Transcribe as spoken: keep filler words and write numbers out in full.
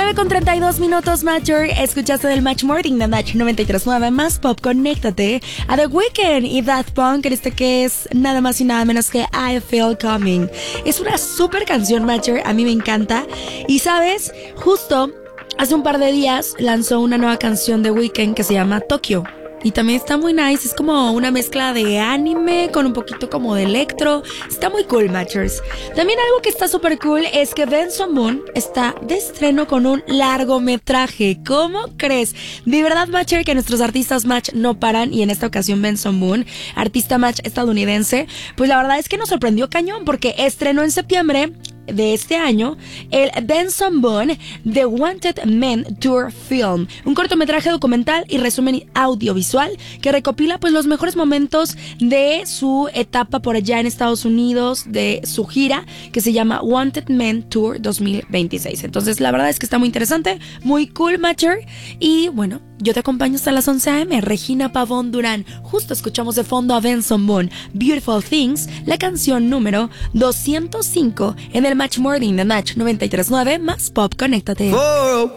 nueve con treinta y dos minutos, Matcher. Escuchaste del Match Morning de Match noventa y tres punto nueve más Pop. Conéctate a The Weeknd y Daft Punk, en este que es nada más y nada menos que I Feel Coming. Es una super canción, Matcher. A mí me encanta. Y sabes, justo hace un par de días lanzó una nueva canción de Weeknd que se llama Tokyo. Y también está muy nice, es como una mezcla de anime con un poquito como de electro. Está muy cool, Matchers. También algo que está súper cool es que Benson Boone está de estreno con un largometraje. ¿Cómo crees? De verdad, Matcher, que nuestros artistas Match no paran. Y en esta ocasión Benson Boone, artista Match estadounidense, pues la verdad es que nos sorprendió cañón porque estrenó en septiembre de este año el Benson Boone The Wanted Men Tour Film, un cortometraje documental y resumen audiovisual que recopila pues los mejores momentos de su etapa por allá en Estados Unidos, de su gira que se llama Wanted Men Tour dos mil veintiséis. Entonces la verdad es que está muy interesante, muy cool, Matcher. Y bueno, yo te acompaño hasta las once a eme. Regina Pavón Durán. Justo escuchamos de fondo a Benson Boone, Beautiful Things, la canción número doscientos cinco en el Match Morning de Match noventa y tres punto nueve más Pop. Conéctate. Oh.